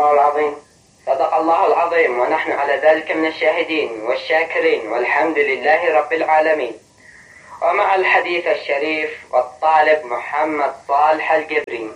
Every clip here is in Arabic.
الله العظيم. صدق الله العظيم، ونحن على ذلك من الشاهدين والشاكرين، والحمد لله رب العالمين. ومع الحديث الشريف والطالب محمد صالح الجبري.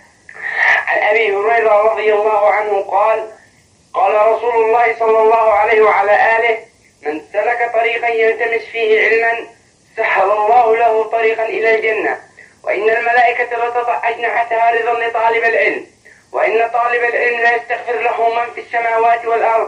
عن أبي هريرة رضي الله عنه قال: قال رسول الله صلى الله عليه وعلى آله: من سلك طريقا يلتمس فيه علما سهل الله له طريقا إلى الجنة، وإن الملائكة لتضع أجنحتها رضا لطالب العلم، وإن طالب العلم لا يستغفر له من في السماوات والأرض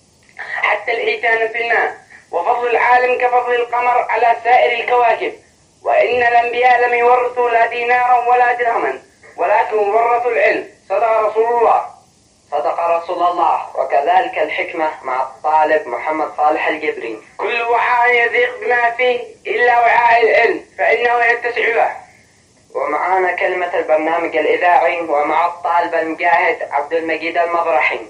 حتى الحيتان في الماء، وفضل العالم كفضل القمر على سائر الكواكب، وإن الأنبياء لم يورثوا لا دينارا ولا درهما ولكن ورثوا العلم. صدق رسول الله. صدق رسول الله. وكذلك الحكمة مع الطالب محمد صالح الجبري. كل وعاء يضيق بما فيه إلا وعاء العلم فإنه يتسع له. ومعانا كلمة البرنامج الإذاعي ومع الطالب المجاهد عبد المجيد المضرحي.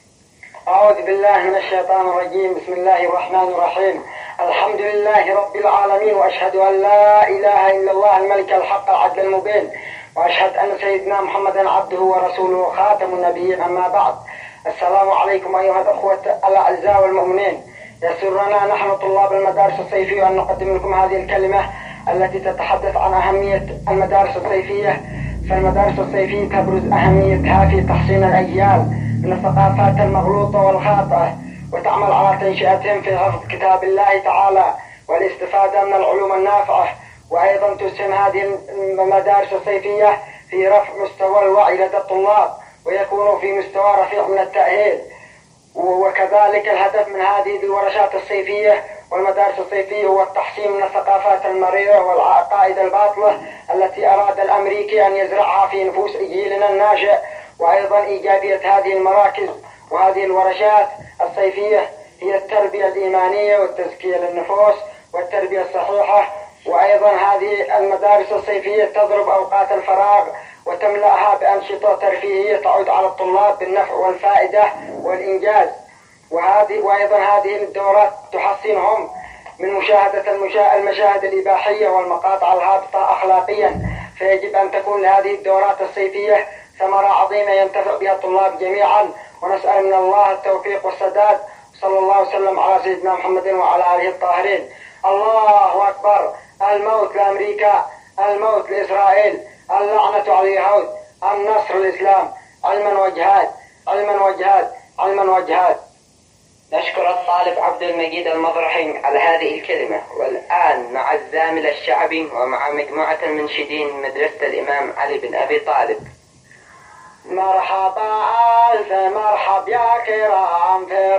أعوذ بالله من الشيطان الرجيم. بسم الله الرحمن الرحيم. الحمد لله رب العالمين، وأشهد أن لا إله إلا الله الملك الحق العدل المبين، وأشهد أن سيدنا محمدا عبده ورسوله خاتم النبيين. أما بعد، السلام عليكم أيها الأخوة الأعزاء والمؤمنين. يسرنا نحن طلاب المدارس الصيفية أن نقدم لكم هذه الكلمة التي تتحدث عن أهمية المدارس الصيفية. فالمدارس الصيفية تبرز أهميتها في تحصين الأجيال من الثقافات المغلوطة والخاطئة، وتعمل على تنشئتهم في حفظ كتاب الله تعالى والاستفادة من العلوم النافعة. وأيضا تسهم هذه المدارس الصيفية في رفع مستوى الوعي لدى الطلاب، ويكونوا في مستوى رفيع من التأهيل. وكذلك الهدف من هذه الورشات الصيفية والمدارس الصيفية هو التحسين من الثقافات المريرة والعقائد الباطلة التي أراد الأمريكي أن يزرعها في نفوس جيلنا الناشئ. وأيضا إيجابية هذه المراكز وهذه الورشات الصيفية هي التربية الإيمانية والتزكية للنفوس والتربية الصحيحة. وأيضا هذه المدارس الصيفية تضرب أوقات الفراغ وتملأها بأنشطة ترفيهية تعود على الطلاب بالنفع والفائدة والإنجاز. وأيضا هذه الدورات تحصنهم من مشاهدة المشاهد الإباحية والمقاطع الهابطة أخلاقيا. فيجب أن تكون لهذه الدورات الصيفية ثمرة عظيمة ينتفع بها الطلاب جميعا، ونسأل من الله التوفيق والسداد. صلى الله وسلم على سيدنا محمد وعلى آله الطاهرين. الله أكبر. الموت لأمريكا، الموت لإسرائيل، اللعنة على اليهود، النصر للإسلام. علما وجهاد، علما وجهاد، علما وجهاد. نشكر الطالب عبد المجيد المضرحي على هذه الكلمة. والآن مع الزامل الشعبي ومع مجموعة المنشدين مدرسة الإمام علي بن أبي طالب. مرحبا ألف مرحب يا كرام في